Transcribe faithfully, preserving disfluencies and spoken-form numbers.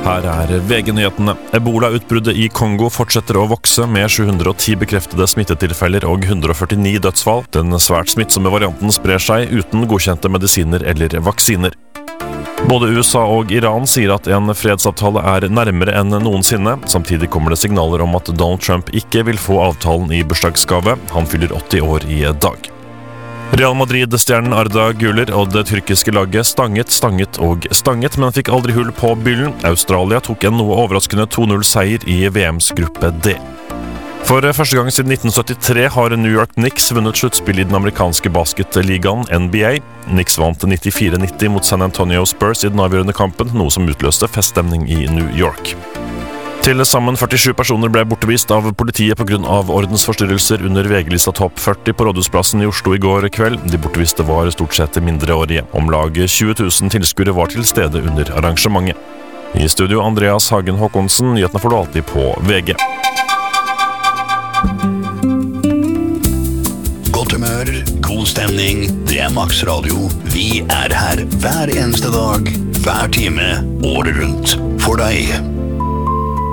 Her er V G-nyhetene. Ebola-utbruddet i Kongo fortsetter å vokse med sju hundre og ti bekreftede smittetilfeller og hundre og førtini dødsfall. Den svært smittsomme varianten sprer seg uten godkjente medisiner eller vaksiner. Både U S A og Iran sier at en fredsavtale er nærmere enn noensinne. Samtidig kommer det signaler om at Donald Trump ikke vil få avtalen i bursdagsgave. Han fyller åtti år i dag. Real Madrid-stjernen Arda Güler og det tyrkiske laget stanget, stanget og stanget, men fikk aldri hull på byllen. Australia tok en noe overraskende to null seier i V M's gruppe D. For første gang siden nitten syttitre har New York Knicks vunnet sluttspill i den amerikanske basketligaen N B A. Knicks vant nittifire nitti mot San Antonio Spurs i den avgjørende kampen, noe som utløste feststemning i New York. Til sammen førtisju personer ble bortvist av politiet på grunn av ordensforstyrrelser under V G-lista Topp førti på Rådhusplassen i Oslo i går kveld. De bortviste var stort sett mindreårige. Om lag tjue tusen tilskuere var til stede under arrangementet. I studio Andreas Hagen Håkonsen, nyhetene får du alltid på V G. Godt humør, god stemning, det er Max Radio. Vi er her hver eneste dag, hver time, året rundt. For deg.